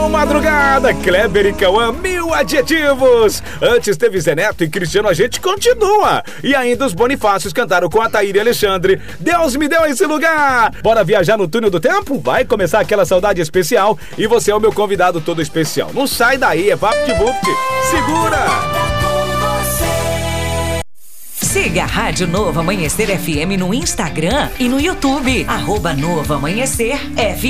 Alô, madrugada, Kleber e Cauã, 1000 adjetivos. Antes teve Zé Neto e Cristiano, a gente continua. E ainda os Bonifácios cantaram com a Taíra e Alexandre, Deus me deu esse lugar. Bora viajar no túnel do tempo? Vai começar aquela saudade especial e você é o meu convidado todo especial. Não sai daí, é vapt-vupt. Segura! Siga a Rádio Novo Amanhecer FM no Instagram e no YouTube. @Novo Amanhecer FM.